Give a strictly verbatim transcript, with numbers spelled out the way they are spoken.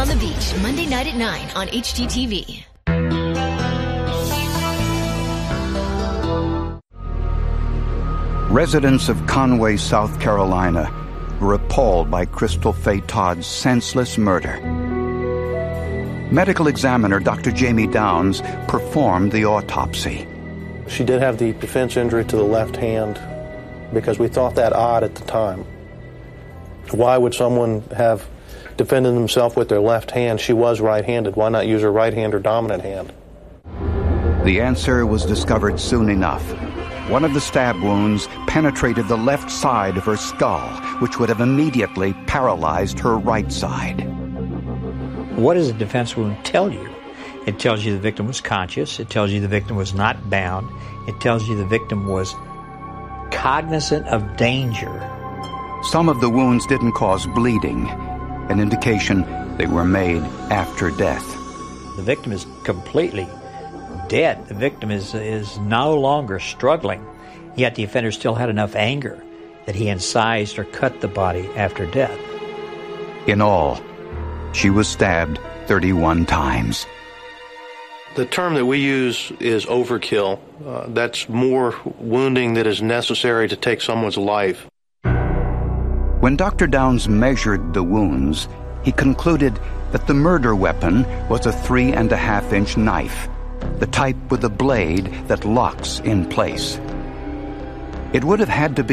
on the Beach, Monday night at nine on H G T V. Residents of Conway, South Carolina, were appalled by Crystal Faye Todd's senseless murder. Medical examiner Doctor Jamie Downs performed the autopsy. She did have the defense injury to the left hand because we thought that odd at the time. Why would someone have defended themselves with their left hand? She was right-handed. Why not use her right hand or dominant hand? The answer was discovered soon enough. One of the stab wounds penetrated the left side of her skull, which would have immediately paralyzed her right side. What does a defense wound tell you? It tells you the victim was conscious. It tells you the victim was not bound. It tells you the victim was cognizant of danger. Some of the wounds didn't cause bleeding, an indication they were made after death. The victim is completely dead. The victim is is no longer struggling, yet the offender still had enough anger that he incised or cut the body after death. In all, she was stabbed thirty-one times. The term that we use is overkill. Uh, that's more wounding that is necessary to take someone's life. When Doctor Downs measured the wounds, he concluded that the murder weapon was a three and a half inch knife, the type with a blade that locks in place. It would have had to be